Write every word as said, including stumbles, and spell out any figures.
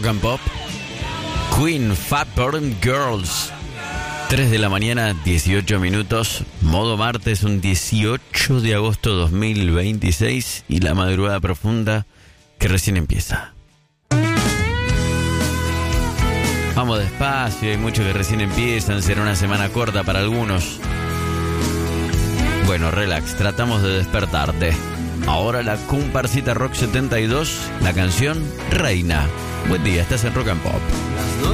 Rock and Pop. Queen, Fat Bottom Girls. tres de la mañana, dieciocho minutos. Modo martes, un dieciocho de agosto dos mil veintiséis. Y la madrugada profunda que recién empieza. Vamos despacio, hay muchos que recién empiezan. Será una semana corta para algunos. Bueno, relax, tratamos de despertarte. Ahora la comparsita Rock setenta y dos, la canción Reina. Buen día, estás en Rock and Pop.